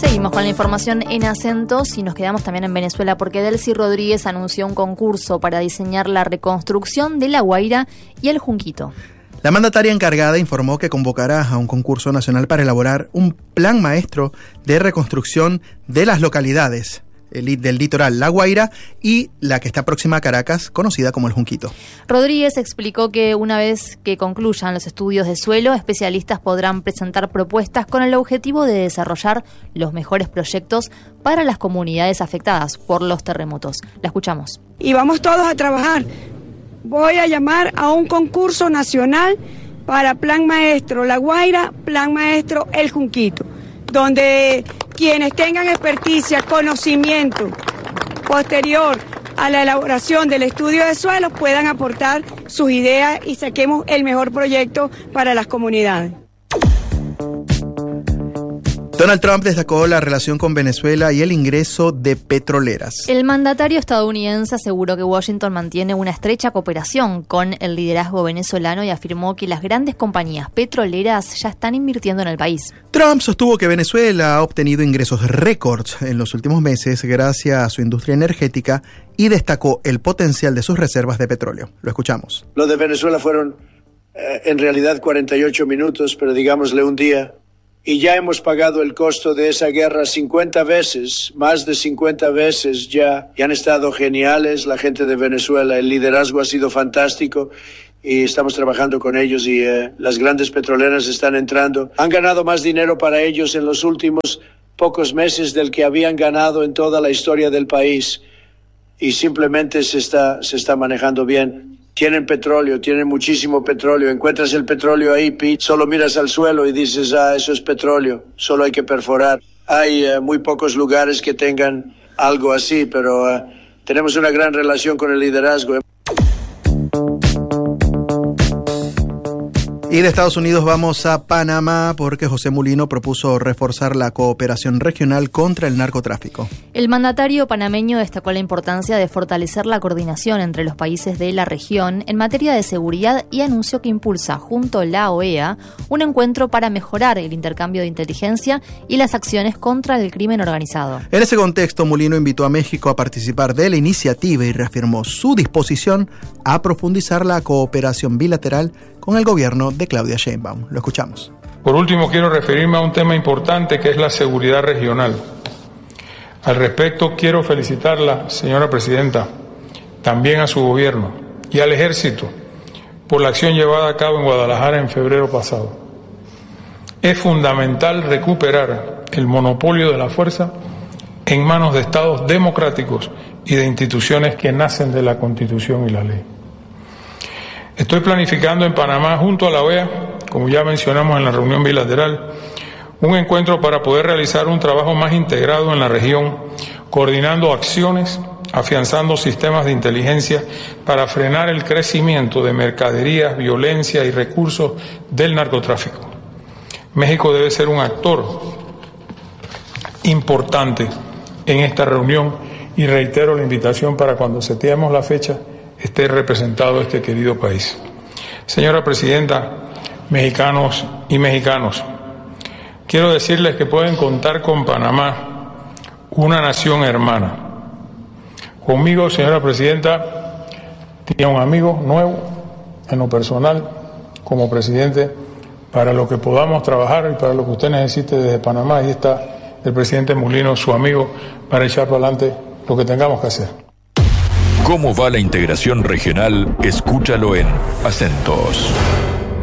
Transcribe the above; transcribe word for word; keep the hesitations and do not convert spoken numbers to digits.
Seguimos con la información en acentos y nos quedamos también en Venezuela porque Delcy Rodríguez anunció un concurso para diseñar la reconstrucción de La Guaira y el Junquito. La mandataria encargada informó que convocará a un concurso nacional para elaborar un plan maestro de reconstrucción de las localidades del litoral La Guaira y la que está próxima a Caracas, conocida como el Junquito. Rodríguez explicó que una vez que concluyan los estudios de suelo, especialistas podrán presentar propuestas con el objetivo de desarrollar los mejores proyectos para las comunidades afectadas por los terremotos. La escuchamos. Y vamos todos a trabajar. Voy a llamar a un concurso nacional para Plan Maestro La Guaira, Plan Maestro El Junquito, donde quienes tengan experticia, conocimiento posterior a la elaboración del estudio de suelo puedan aportar sus ideas y saquemos el mejor proyecto para las comunidades. Donald Trump destacó la relación con Venezuela y el ingreso de petroleras. El mandatario estadounidense aseguró que Washington mantiene una estrecha cooperación con el liderazgo venezolano y afirmó que las grandes compañías petroleras ya están invirtiendo en el país. Trump sostuvo que Venezuela ha obtenido ingresos récords en los últimos meses gracias a su industria energética y destacó el potencial de sus reservas de petróleo. Lo escuchamos. Lo de Venezuela fueron eh, en realidad cuarenta y ocho minutos, pero digámosle un día. Y ya hemos pagado el costo de esa guerra cincuenta veces, más de cincuenta veces ya. Y han estado geniales la gente de Venezuela, el liderazgo ha sido fantástico y estamos trabajando con ellos y eh, las grandes petroleras están entrando. Han ganado más dinero para ellos en los últimos pocos meses del que habían ganado en toda la historia del país y simplemente se está, se está manejando bien. Tienen petróleo, tienen muchísimo petróleo. Encuentras el petróleo ahí, Pete, solo miras al suelo y dices, ah, eso es petróleo, solo hay que perforar. Hay uh, muy pocos lugares que tengan algo así, pero uh, tenemos una gran relación con el liderazgo. Y de Estados Unidos vamos a Panamá porque José Mulino propuso reforzar la cooperación regional contra el narcotráfico. El mandatario panameño destacó la importancia de fortalecer la coordinación entre los países de la región en materia de seguridad y anunció que impulsa junto a la O E A un encuentro para mejorar el intercambio de inteligencia y las acciones contra el crimen organizado. En ese contexto, Mulino invitó a México a participar de la iniciativa y reafirmó su disposición a profundizar la cooperación bilateral con el gobierno de Claudia Sheinbaum. Lo escuchamos. Por último, quiero referirme a un tema importante que es la seguridad regional. Al respecto, quiero felicitarla, señora presidenta, también a su gobierno y al ejército por la acción llevada a cabo en Guadalajara en febrero pasado. Es fundamental recuperar el monopolio de la fuerza en manos de estados democráticos y de instituciones que nacen de la Constitución y la ley. Estoy planificando en Panamá, junto a la O E A, como ya mencionamos en la reunión bilateral, un encuentro para poder realizar un trabajo más integrado en la región, coordinando acciones, afianzando sistemas de inteligencia para frenar el crecimiento de mercaderías, violencia y recursos del narcotráfico. México debe ser un actor importante en esta reunión y reitero la invitación para cuando seteemos la fecha esté representado este querido país. Señora presidenta, mexicanos y mexicanos, quiero decirles que pueden contar con Panamá, una nación hermana. Conmigo, señora presidenta, tiene un amigo nuevo en lo personal como presidente para lo que podamos trabajar y para lo que usted necesite desde Panamá. Ahí está el presidente Mulino, su amigo, para echar para adelante lo que tengamos que hacer. ¿Cómo va la integración regional? Escúchalo en Acentos.